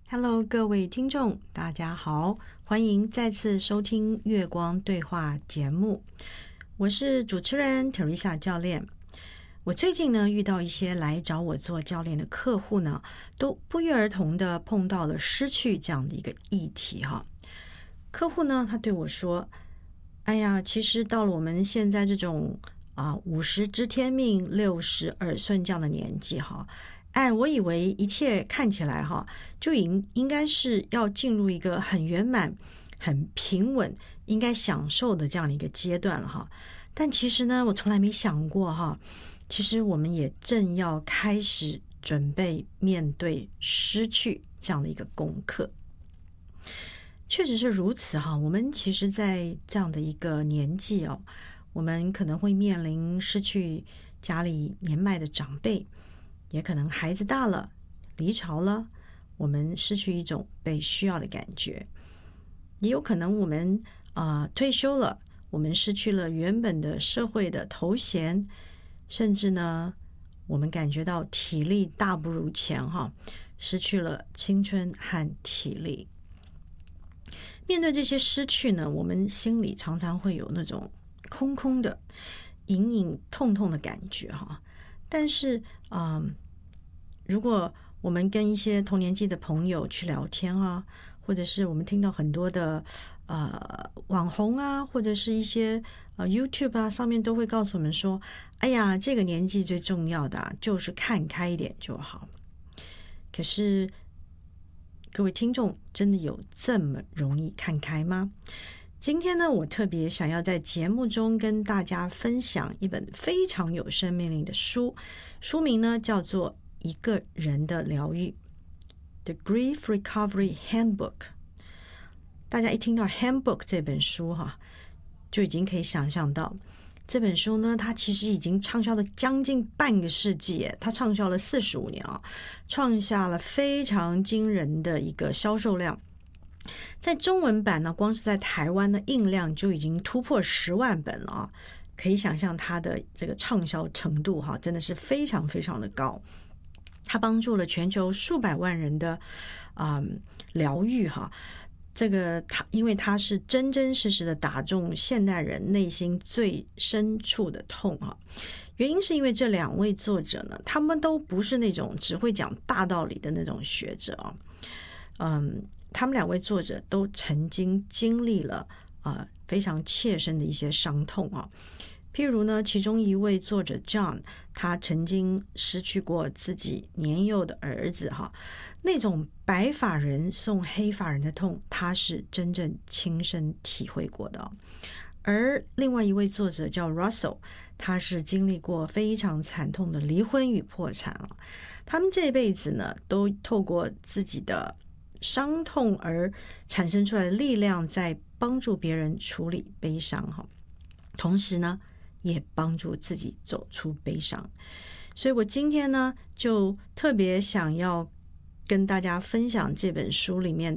Hello， 各位听众，大家好，欢迎再次收听月光对话节目。我是主持人 Teresa 教练。我最近呢遇到一些来找我做教练的客户呢，都不约而同的碰到了失去这样的一个议题哈。客户呢他对我说：“哎呀，其实到了我们现在这种50知天命60耳顺这样的年纪哈。”我以为一切看起来就应该是要进入一个很圆满、很平稳、应该享受的这样的一个阶段了哈。但其实呢，我从来没想过其实我们也正要开始准备面对失去这样的一个功课。确实是如此我们其实在这样的一个年纪我们可能会面临失去家里年迈的长辈，也可能孩子大了，离巢了，我们失去一种被需要的感觉。也有可能我们退休了，我们失去了原本的社会的头衔，甚至呢，我们感觉到体力大不如前失去了青春和体力。面对这些失去呢，我们心里常常会有那种空空的、隐隐痛痛的感觉但是如果我们跟一些同年纪的朋友去聊天或者是我们听到很多的网红或者是一些YouTube 上面都会告诉我们说，哎呀，这个年纪最重要的就是看开一点就好。可是各位听众，真的有这么容易看开吗？今天呢，我特别想要在节目中跟大家分享一本非常有生命力的书，书名呢叫做《一个人的疗愈》 The Grief Recovery Handbook。 大家一听到 Handbook 这本书就已经可以想象到这本书呢，它其实已经畅销了将近半个世纪耶，它畅销了45年创下了非常惊人的一个销售量。在中文版呢，光是在台湾的印量就已经突破10万本了可以想象它的这个畅销程度真的是非常非常的高。它帮助了全球数百万人的疗愈这个因为它是真真实实的打中现代人内心最深处的痛原因是因为这两位作者呢，他们都不是那种只会讲大道理的那种学者他们两位作者都曾经经历了非常切身的一些伤痛譬如呢，其中一位作者 John， 他曾经失去过自己年幼的儿子那种白发人送黑发人的痛，他是真正亲身体会过的而另外一位作者叫 Russell， 他是经历过非常惨痛的离婚与破产他们这辈子呢，都透过自己的伤痛而产生出来的力量，在帮助别人处理悲伤同时呢，也帮助自己走出悲伤。所以我今天呢，就特别想要跟大家分享这本书里面的